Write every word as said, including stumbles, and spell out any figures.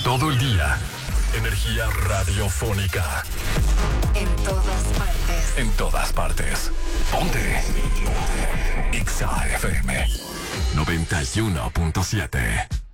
todo el día. Energía radiofónica. En todas partes. En todas partes. Ponte. Exa F M noventa y uno punto siete.